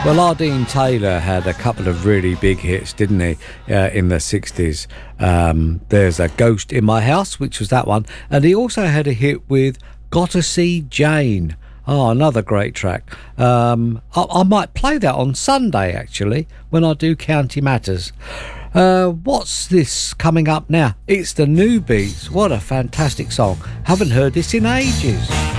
Well, Ardeen Taylor had a couple of really big hits, didn't he, in the 60s? There's a Ghost in My House, which was that one. And he also had a hit with Gotta See Jane. Oh, another great track. I might play that on Sunday, actually, when I do County Matters. What's this coming up now? It's the New Beats. What a fantastic song. Haven't heard this in ages.